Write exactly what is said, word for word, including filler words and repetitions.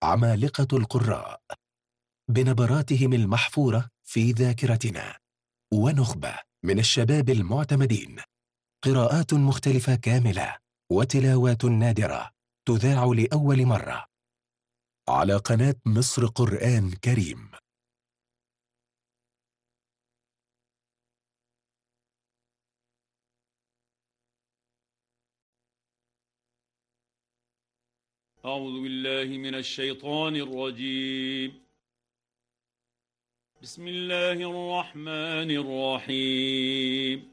عمالقة القراء بنبراتهم المحفورة في ذاكرتنا، ونخبة من الشباب المعتمدين، قراءات مختلفة كاملة وتلاوات نادرة تذاع لأول مرة على قناة مصر قرآن كريم. أعوذ بالله من الشيطان الرجيم. بسم الله الرحمن الرحيم.